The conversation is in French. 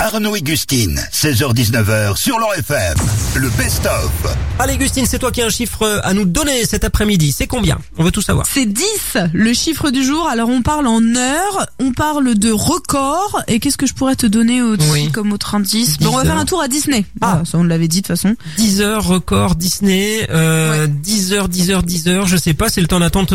Arnaud et Gustine, 16h-19h sur l'Or FM. Le best-of. Allez Gustine, c'est toi qui as un chiffre à nous donner cet après-midi. C'est combien? On veut tout savoir. C'est 10, le chiffre du jour. Alors on parle en heures, on parle de record. Et qu'est-ce que je pourrais te donner aussi comme autre indice? Bon, on va faire un tour à Disney. Ah, ça on l'avait dit de toute façon. 10 heures, record, Disney, 10 heures, je sais pas, c'est le temps d'attente